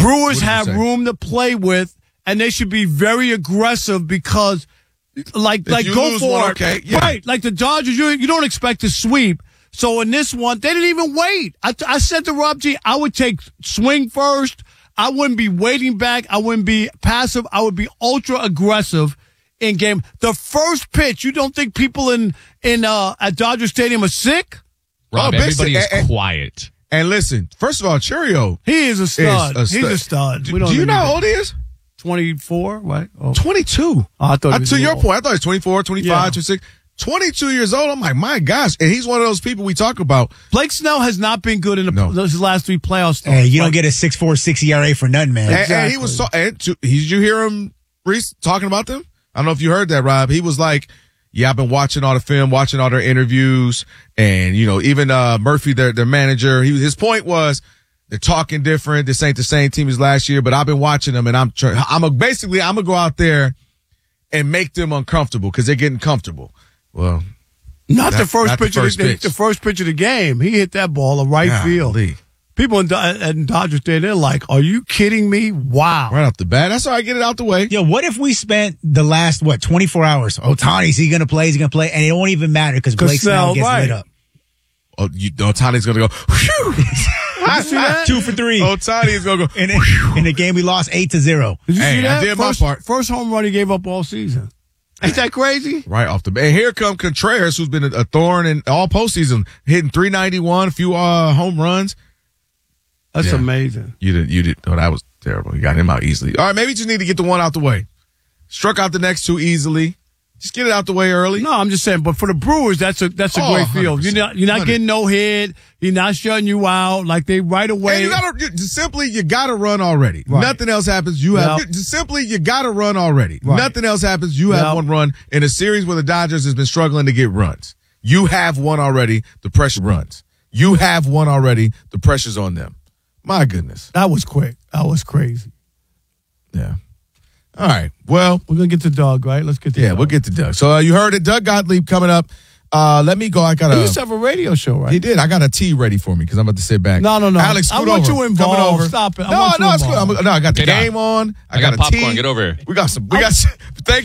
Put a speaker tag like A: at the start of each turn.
A: Brewers have room to play with, and they should be very aggressive because, like go for it.
B: Okay. Yeah.
A: Right. Like the Dodgers, you don't expect to sweep. So in this one, they didn't even wait. I said to Rob G, I would take swing first. I wouldn't be waiting back. I wouldn't be passive. I would be ultra aggressive in game. The first pitch, you don't think people at Dodger Stadium are sick?
C: Rob, everybody is quiet.
B: And listen, first of all, Chourio.
A: He is a stud. He's a stud.
B: Do you know how old he is?
A: 24, right? Oh.
B: 22.
A: I thought he was
B: to your
A: old.
B: point, I thought he was 24, 25, 26. 22 years old. I'm like, my gosh. And he's one of those people we talk about.
A: Blake Snell has not been good in those last 3 playoffs.
D: Hey, you don't get a 6.46 ERA for nothing, man.
B: Exactly. And he was did you hear him, Reese, talking about them? I don't know if you heard that, Rob. He was like, yeah, I've been watching all the film, watching all their interviews. And, even Murphy, their manager, his point was, they're talking different. This ain't the same team as last year, but I've been watching them, and I'm gonna go out there and make them uncomfortable because they're getting comfortable. Well,
A: not the first pitch of the game. He hit that ball in right field. People in Dodger Stadium, they're like, "Are you kidding me? Wow!"
B: Right off the bat. That's how I get it out the way.
D: Yo, what if we spent the last 24 hours? Ohtani's he gonna play? Is he gonna play? And it won't even matter because Blake Snell gets lit up.
B: Oh, Ohtani's gonna go. Whew.
A: Did you see that?
D: 2 for 3.
B: Ohtani is gonna go.
D: In the game we lost 8-0.
A: Did you see that?
B: I did my part.
A: First home run he gave up all season. Ain't that crazy?
B: Right off the bat. And here come Contreras, who's been a thorn in all postseason, hitting .391, a few home runs.
A: That's amazing.
B: You did. Oh, that was terrible. You got him out easily. All right, maybe you just need to get the one out the way. Struck out the next 2 easily. Just get it out the way early.
A: No, I'm just saying. But for the Brewers, that's a great field. You're not getting no hit. He's not shutting you out. Like they right away.
B: And you gotta run already. Right. Nothing else happens. You gotta run already. Right. Nothing else happens. You have one run in a series where the Dodgers has been struggling to get runs. You have one already. The pressure runs. You have one already. The pressure's on them. My goodness.
A: That was quick. That was crazy.
B: Yeah. All right. Well,
A: we're going to get to Doug, right? Let's get to Doug.
B: We'll get to Doug. So you heard it. Doug Gottlieb coming up. Let me go.
A: He used to have a radio show, right?
B: He did. I got a tea ready for me because I'm about to sit back.
A: No.
B: Alex,
A: I want you involved.
B: Coming over.
A: Stop it.
B: No, it's good. I got the game on.
C: I got
B: a
C: popcorn.
B: tea.
C: Get over here.
B: We got some. Thank